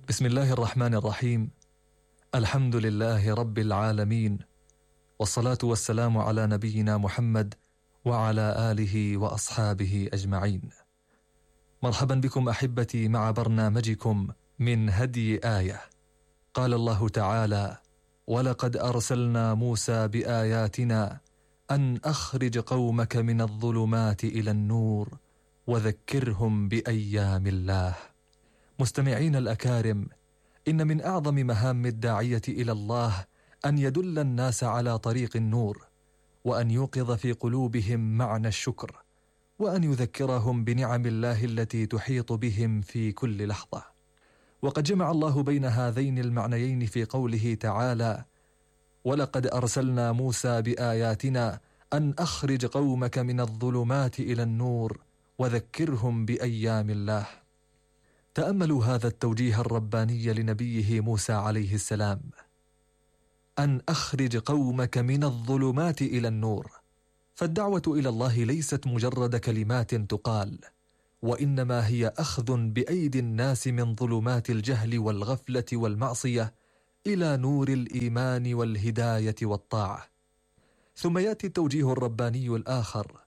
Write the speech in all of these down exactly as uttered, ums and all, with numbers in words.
بسم الله الرحمن الرحيم. الحمد لله رب العالمين، والصلاة والسلام على نبينا محمد وعلى آله وأصحابه أجمعين. مرحبا بكم أحبتي مع برنامجكم من هدي آية. قال الله تعالى: ولقد أرسلنا موسى بآياتنا أن أخرج قومك من الظلمات إلى النور وذكرهم بأيام الله. مستمعين الأكارم، إن من أعظم مهام الداعية إلى الله أن يدل الناس على طريق النور، وأن يوقظ في قلوبهم معنى الشكر، وأن يذكرهم بنعم الله التي تحيط بهم في كل لحظة. وقد جمع الله بين هذين المعنيين في قوله تعالى: ولقد أرسلنا موسى بآياتنا أن أخرج قومك من الظلمات إلى النور وذكرهم بأيام الله. تأملوا هذا التوجيه الرباني لنبيه موسى عليه السلام: أن أخرج قومك من الظلمات إلى النور. فالدعوة إلى الله ليست مجرد كلمات تقال، وإنما هي أخذ بأيدي الناس من ظلمات الجهل والغفلة والمعصية إلى نور الإيمان والهداية والطاعة. ثم يأتي التوجيه الرباني الآخر: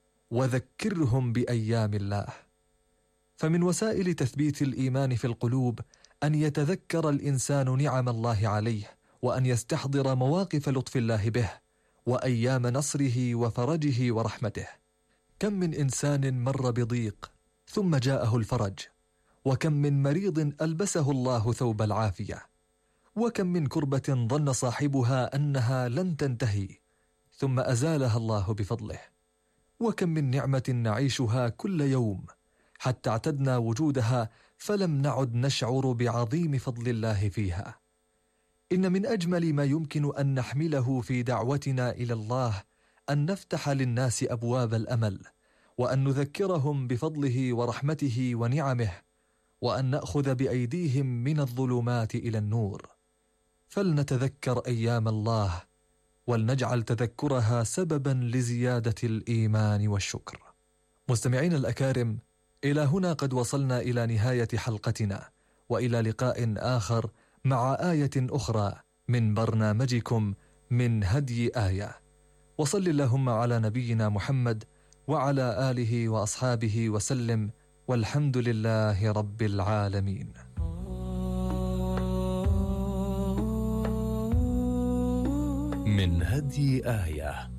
وذكرهم بأيام الله. فمن وسائل تثبيت الإيمان في القلوب أن يتذكر الإنسان نعم الله عليه، وأن يستحضر مواقف لطف الله به وأيام نصره وفرجه ورحمته. كم من إنسان مر بضيق ثم جاءه الفرج، وكم من مريض ألبسه الله ثوب العافية، وكم من كربة ظن صاحبها أنها لن تنتهي ثم أزالها الله بفضله، وكم من نعمة نعيشها كل يوم حتى اعتدنا وجودها فلم نعد نشعر بعظيم فضل الله فيها. إن من أجمل ما يمكن أن نحمله في دعوتنا إلى الله أن نفتح للناس أبواب الأمل، وأن نذكرهم بفضله ورحمته ونعمه، وأن نأخذ بأيديهم من الظلمات إلى النور. فلنتذكر أيام الله، ولنجعل تذكرها سببا لزيادة الإيمان والشكر. مستمعين الأكارم، إلى هنا قد وصلنا إلى نهاية حلقتنا، وإلى لقاء آخر مع آية أخرى من برنامجكم من هدي آية. وصل اللهم على نبينا محمد وعلى آله وأصحابه وسلم، والحمد لله رب العالمين. من هدي آية.